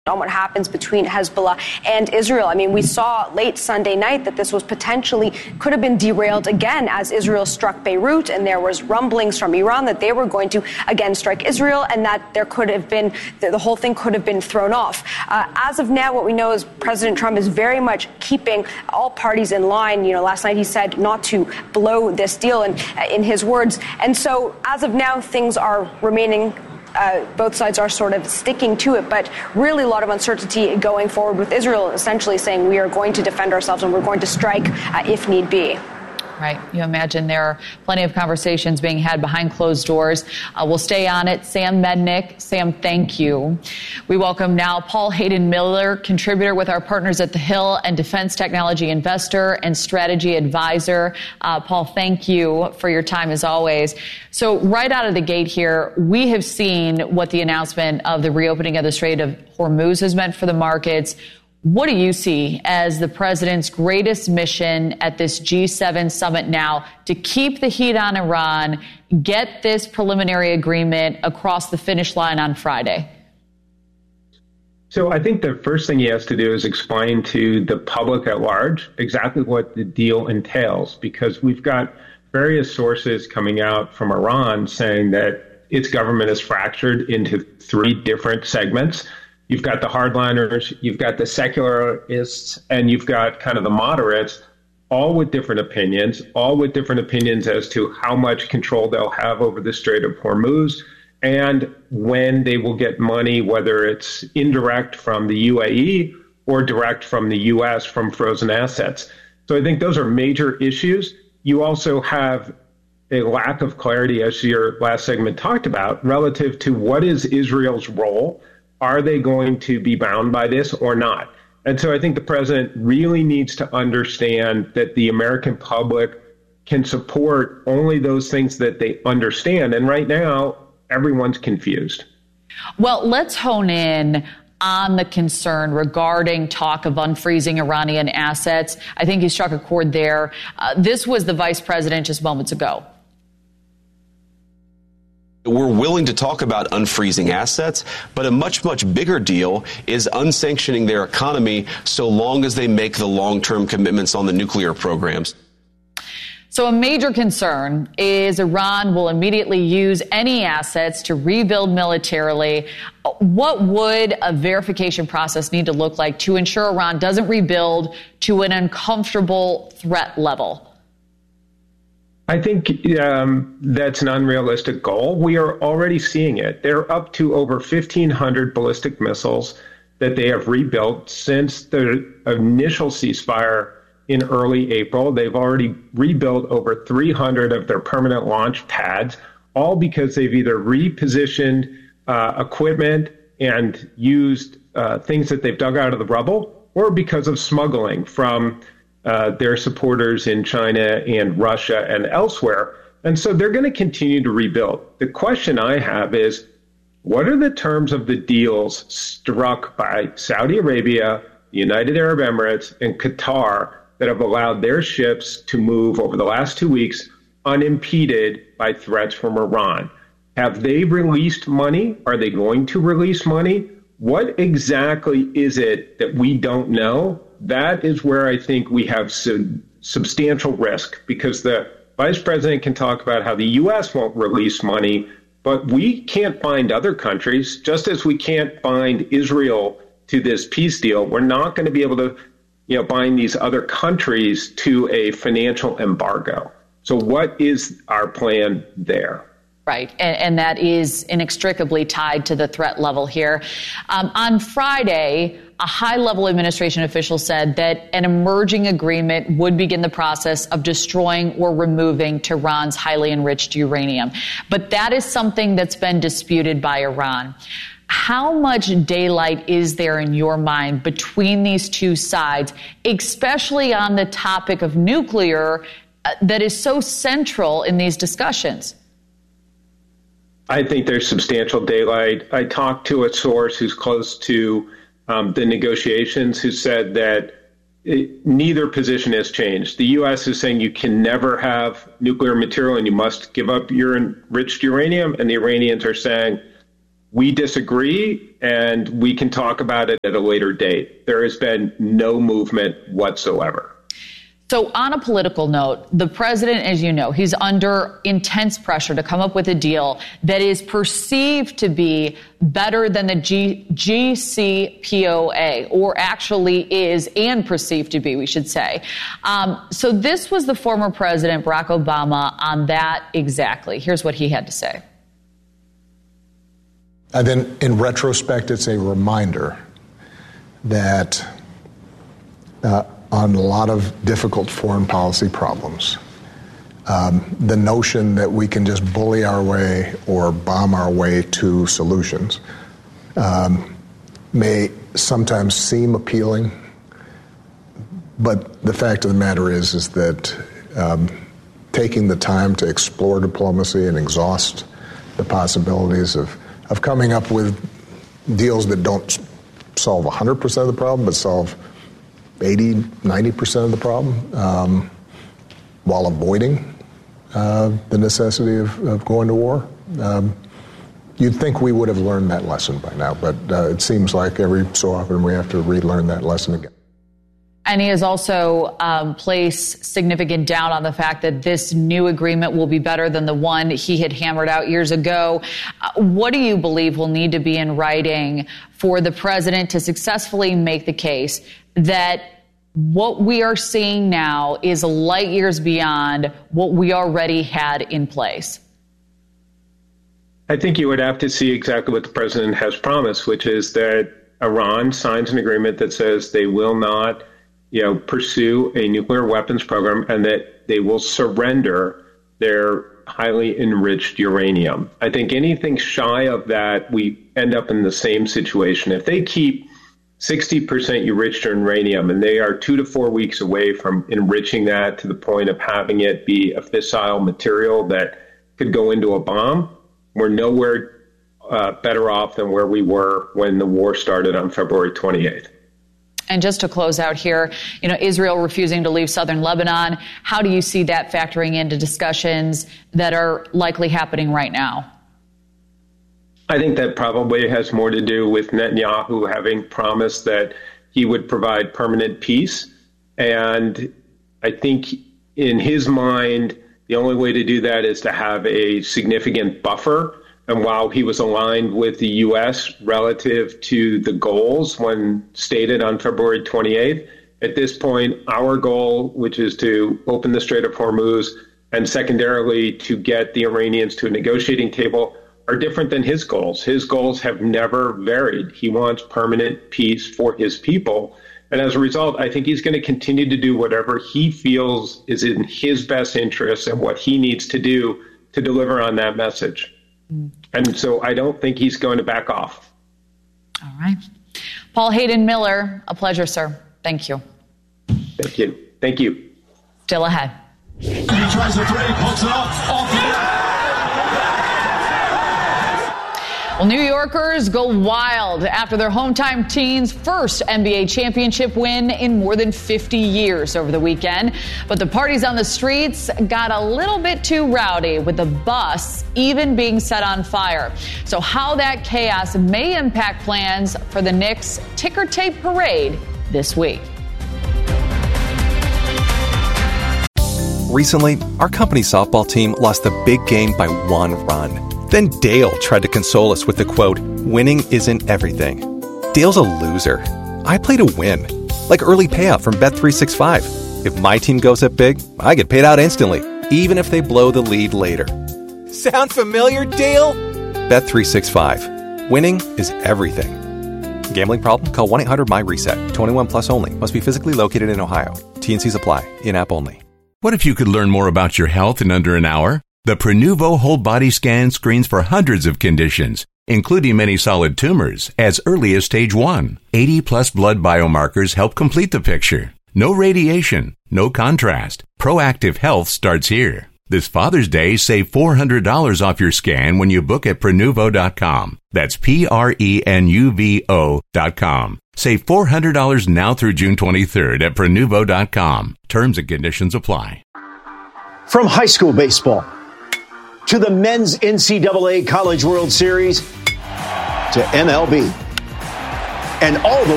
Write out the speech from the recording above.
on what happens between Hezbollah and Israel. I mean, we saw late Sunday night that this was could have been derailed again as Israel struck Beirut, and there was rumblings from Iran that they were going to again strike Israel, and that there could have been, the whole thing could have been thrown off. As of now, what we know is President Trump is very much keeping all parties in line. You know, last night he said not to blow this deal, in his words. And so as of now, things are remaining both sides are sort of sticking to it, but really a lot of uncertainty going forward, with Israel essentially saying we are going to defend ourselves and we're going to strike if need be. Right. You imagine there are plenty of conversations being had behind closed doors. We'll stay on it. Sam Mednick. Sam, thank you. We welcome now Paul Hayden-Miller, contributor with our partners at The Hill and defense technology investor and strategy advisor. Paul, thank you for your time as always. So right out of the gate here, we have seen what the announcement of the reopening of the Strait of Hormuz has meant for the markets. What do you see as the president's greatest mission at this G7 summit now to keep the heat on Iran, get this preliminary agreement across the finish line on Friday? So I think the first thing he has to do is explain to the public at large exactly what the deal entails, because we've got various sources coming out from Iran saying that its government is fractured into three different segments. You've got the hardliners, you've got the secularists, and you've got kind of the moderates, all with different opinions as to how much control they'll have over the Strait of Hormuz and when they will get money, whether it's indirect from the UAE or direct from the U.S. from frozen assets. So I think those are major issues. You also have a lack of clarity, as your last segment talked about, relative to what is Israel's role. Are they going to be bound by this or not? And so I think the president really needs to understand that the American public can support only those things that they understand. And right now, everyone's confused. Well, let's hone in on the concern regarding talk of unfreezing Iranian assets. I think you struck a chord there. This was the vice president just moments ago. We're willing to talk about unfreezing assets, but a much, much bigger deal is unsanctioning their economy so long as they make the long-term commitments on the nuclear programs. So a major concern is Iran will immediately use any assets to rebuild militarily. What would a verification process need to look like to ensure Iran doesn't rebuild to an uncomfortable threat level? I think that's an unrealistic goal. We are already seeing it. They're up to over 1,500 ballistic missiles that they have rebuilt since the initial ceasefire in early April. They've already rebuilt over 300 of their permanent launch pads, all because they've either repositioned equipment and used things that they've dug out of the rubble, or because of smuggling from their supporters in China and Russia and elsewhere. And so they're going to continue to rebuild. The question I have is, what are the terms of the deals struck by Saudi Arabia, the United Arab Emirates, and Qatar that have allowed their ships to move over the last 2 weeks unimpeded by threats from Iran? Have they released money? Are they going to release money? What exactly is it that we don't know? That is where I think we have substantial risk, because the vice president can talk about how the U.S. won't release money, but we can't bind other countries, just as we can't bind Israel to this peace deal. We're not going to be able to, bind these other countries to a financial embargo. So what is our plan there? Right. And that is inextricably tied to the threat level here. On Friday, a high-level administration official said that an emerging agreement would begin the process of destroying or removing Tehran's highly enriched uranium. But that is something that's been disputed by Iran. How much daylight is there in your mind between these two sides, especially on the topic of nuclear that is so central in these discussions? I think there's substantial daylight. I talked to a source who's close to the negotiations who said that neither position has changed. The U.S. is saying you can never have nuclear material and you must give up your enriched uranium. And the Iranians are saying, we disagree and we can talk about it at a later date. There has been no movement whatsoever. So on a political note, the president, as you know, he's under intense pressure to come up with a deal that is perceived to be better than the JCPOA, or actually is and perceived to be, we should say. So this was the former president, Barack Obama, on that exactly. Here's what he had to say. And then in retrospect, it's a reminder that on a lot of difficult foreign policy problems, the notion that we can just bully our way or bomb our way to solutions may sometimes seem appealing, but the fact of the matter is that taking the time to explore diplomacy and exhaust the possibilities of coming up with deals that don't solve 100% of the problem, but solve 80, 90% of the problem, while avoiding the necessity of going to war. You'd think we would have learned that lesson by now, but it seems like every so often we have to relearn that lesson again. And he has also placed significant doubt on the fact that this new agreement will be better than the one he had hammered out years ago. What do you believe will need to be in writing for the president to successfully make the case that what we are seeing now is light years beyond what we already had in place? I think you would have to see exactly what the president has promised, which is that Iran signs an agreement that says they will not, pursue a nuclear weapons program and that they will surrender their highly enriched uranium. I think anything shy of that, we end up in the same situation. If they keep 60% enriched uranium and they are 2 to 4 weeks away from enriching that to the point of having it be a fissile material that could go into a bomb, we're nowhere better off than where we were when the war started on February 28th. And just to close out here, Israel refusing to leave southern Lebanon. How do you see that factoring into discussions that are likely happening right now? I think that probably has more to do with Netanyahu having promised that he would provide permanent peace. And I think in his mind, the only way to do that is to have a significant buffer. And while he was aligned with the U.S. relative to the goals when stated on February 28th, at this point, our goal, which is to open the Strait of Hormuz and secondarily to get the Iranians to a negotiating table, are different than his goals. His goals have never varied. He wants permanent peace for his people. And as a result, I think he's going to continue to do whatever he feels is in his best interest and what he needs to do to deliver on that message. And so I don't think he's going to back off. All right. Paul Hayden Miller, a pleasure, sir. Thank you. Thank you. Thank you. Still ahead. He tries the three, puts it off the net. Well, New Yorkers go wild after their hometown team's first NBA championship win in more than 50 years over the weekend. But the parties on the streets got a little bit too rowdy, with the bus even being set on fire. So how that chaos may impact plans for the Knicks ticker tape parade this week. Recently, our company softball team lost the big game by 1 run. Then Dale tried to console us with the quote, "Winning isn't everything." Dale's a loser. I play to win, like early payout from Bet365. If my team goes up big, I get paid out instantly, even if they blow the lead later. Sound familiar, Dale? Bet365. Winning is everything. Gambling problem? Call 1-800-MY-RESET. 21 plus only. Must be physically located in Ohio. T&Cs apply. In-app only. What if you could learn more about your health in under an hour? The Prenuvo Whole Body Scan screens for hundreds of conditions, including many solid tumors, as early as stage 1. 80-plus blood biomarkers help complete the picture. No radiation, no contrast. Proactive health starts here. This Father's Day, save $400 off your scan when you book at Prenuvo.com. That's Prenuvo.com. Save $400 now through June 23rd at Prenuvo.com. Terms and conditions apply. From high school baseball to the men's NCAA College World Series to MLB. and all the